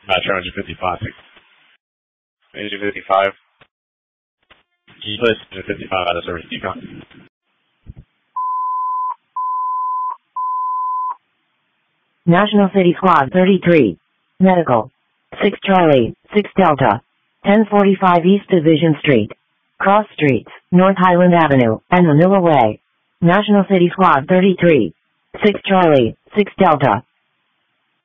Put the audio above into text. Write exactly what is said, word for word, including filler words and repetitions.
Metro engine fifty-five. Engine fifty-five. Can you place engine fifty-five out of service decon? National City Squad thirty-three. Medical. six Charlie, six Delta. ten forty-five East Division Street. Cross Streets, North Highland Avenue, and Manila Way. National City Squad thirty-three. six Charlie, six Delta.